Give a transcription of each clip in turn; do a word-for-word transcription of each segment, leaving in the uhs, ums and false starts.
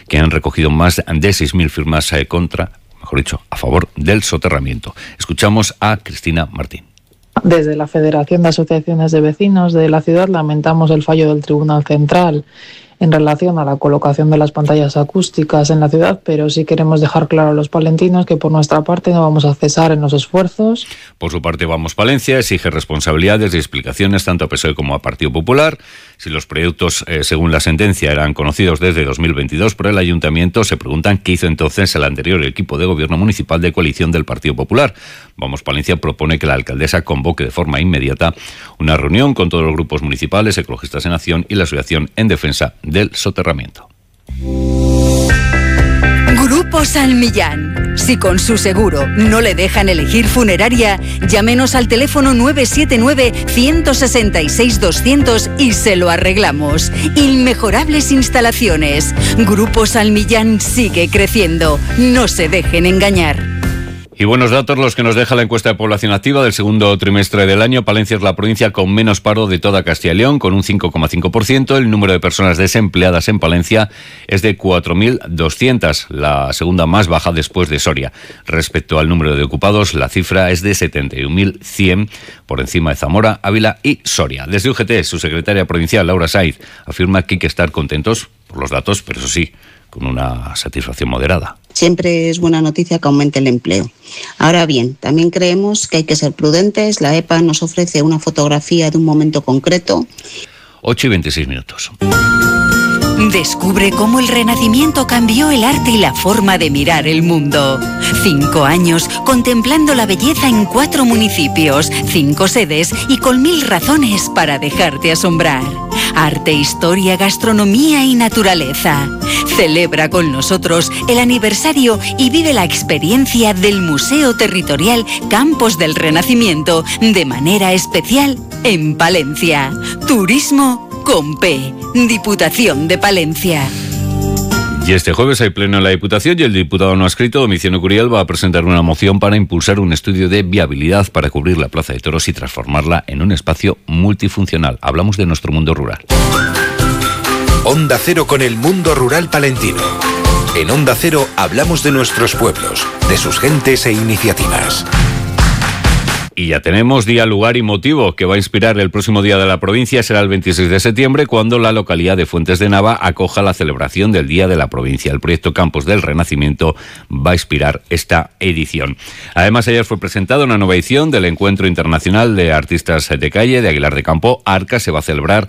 que han recogido más de seis mil firmas eh, contra, mejor dicho, a favor del soterramiento. Escuchamos a Cristina Martín. Desde la Federación de Asociaciones de Vecinos de la ciudad lamentamos el fallo del Tribunal Central en relación a la colocación de las pantallas acústicas en la ciudad, pero sí queremos dejar claro a los palentinos que por nuestra parte no vamos a cesar en los esfuerzos. Por su parte, Vamos Palencia exige responsabilidades y explicaciones tanto a P S O E como a Partido Popular. Si los proyectos, eh, según la sentencia, eran conocidos desde dos mil veintidós por el Ayuntamiento, se preguntan qué hizo entonces el anterior equipo de gobierno municipal de coalición del Partido Popular. Vamos Palencia propone que la alcaldesa convoque de forma inmediata una reunión con todos los grupos municipales, Ecologistas en Acción y la Asociación en Defensa del Soterramiento. Grupo San Millán. Si con su seguro no le dejan elegir funeraria, llámenos al teléfono nueve siete nueve, uno seis seis, doscientos y se lo arreglamos. Inmejorables instalaciones. Grupo San Millán sigue creciendo. No se dejen engañar. Y buenos datos los que nos deja la encuesta de población activa del segundo trimestre del año. Palencia es la provincia con menos paro de toda Castilla y León, con un cinco coma cinco por ciento. El número de personas desempleadas en Palencia es de cuatro mil doscientas, la segunda más baja después de Soria. Respecto al número de ocupados, la cifra es de setenta y un mil cien, por encima de Zamora, Ávila y Soria. Desde U G T, su secretaria provincial, Laura Saiz, afirma que hay que estar contentos por los datos, pero eso sí, con una satisfacción moderada. Siempre es buena noticia que aumente el empleo. Ahora bien, también creemos que hay que ser prudentes. La E P A nos ofrece una fotografía de un momento concreto. ocho y veintiséis minutos. Descubre cómo el Renacimiento cambió el arte y la forma de mirar el mundo. Cinco años contemplando la belleza en cuatro municipios, cinco sedes y con mil razones para dejarte asombrar. Arte, historia, gastronomía y naturaleza. Celebra con nosotros el aniversario y vive la experiencia del Museo Territorial Campos del Renacimiento de manera especial en Palencia. Turismo con P. Diputación de Palencia. Y este jueves hay pleno en la Diputación y el diputado no adscrito, Domiciano Curiel, va a presentar una moción para impulsar un estudio de viabilidad para cubrir la Plaza de Toros y transformarla en un espacio multifuncional. Hablamos de nuestro mundo rural. Onda Cero con el mundo rural palentino. En Onda Cero hablamos de nuestros pueblos, de sus gentes e iniciativas. Y ya tenemos día, lugar y motivo que va a inspirar el próximo día de la provincia. Será el veintiséis de septiembre cuando la localidad de Fuentes de Nava acoja la celebración del Día de la Provincia. El proyecto Campos del Renacimiento va a inspirar esta edición. Además, ayer fue presentada una nueva edición del Encuentro Internacional de Artistas de Calle de Aguilar de Campo. Arca se va a celebrar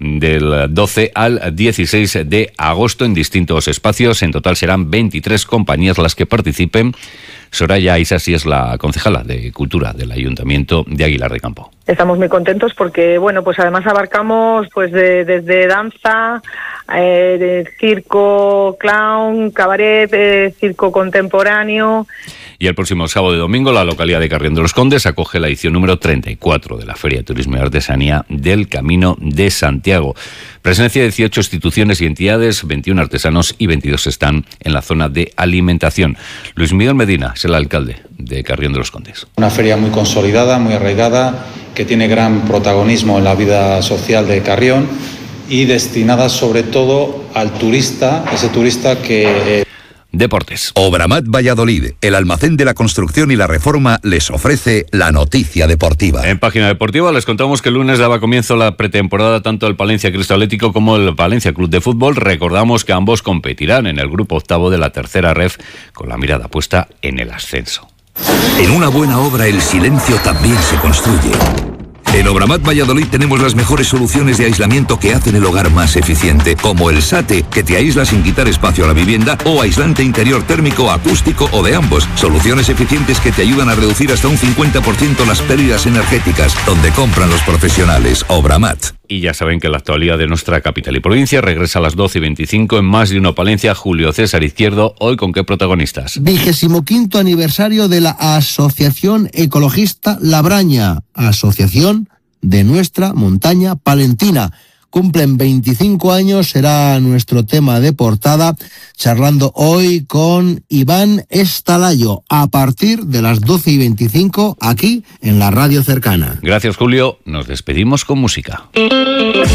del doce al dieciséis de agosto en distintos espacios. En total serán veintitrés compañías las que participen. Soraya Isasi es la concejala de Cultura del Ayuntamiento de Aguilar de Campo. Estamos muy contentos porque, bueno, pues además abarcamos pues de, desde danza, eh, de circo, clown, cabaret, eh, circo contemporáneo. Y el próximo sábado y domingo la localidad de Carrión de los Condes acoge la edición número treinta y cuatro de la Feria de Turismo y Artesanía del Camino de Santiago. Presencia de dieciocho instituciones y entidades, veintiún artesanos y veintidós están en la zona de alimentación. Luis Miguel Medina es el alcalde de Carrión de los Condes. Una feria muy consolidada, muy arraigada, que tiene gran protagonismo en la vida social de Carrión y destinada sobre todo al turista, ese turista que... Eh, Deportes. Obramat Valladolid, el almacén de la construcción y la reforma, les ofrece la noticia deportiva. En página deportiva les contamos que el lunes daba comienzo la pretemporada tanto el Palencia Cristo Atlético como el Palencia Club de Fútbol. Recordamos que ambos competirán en el grupo octavo de la tercera ref con la mirada puesta en el ascenso. En una buena obra el silencio también se construye. En Obramat Valladolid tenemos las mejores soluciones de aislamiento que hacen el hogar más eficiente, como el SATE, que te aísla sin quitar espacio a la vivienda, o aislante interior térmico, acústico o de ambos. Soluciones eficientes que te ayudan a reducir hasta un cincuenta por ciento las pérdidas energéticas, donde compran los profesionales. Obramat. Y ya saben que la actualidad de nuestra capital y provincia regresa a las doce y veinticinco en Más de Uno Palencia. Julio César Izquierdo, hoy con qué protagonistas. Vigésimo quinto aniversario de la Asociación Ecologista Labraña, asociación de nuestra montaña palentina. Cumplen veinticinco años, será nuestro tema de portada, charlando hoy con Iván Estalayo, a partir de las doce y veinticinco, aquí en la radio cercana. Gracias, Julio. Nos despedimos con música.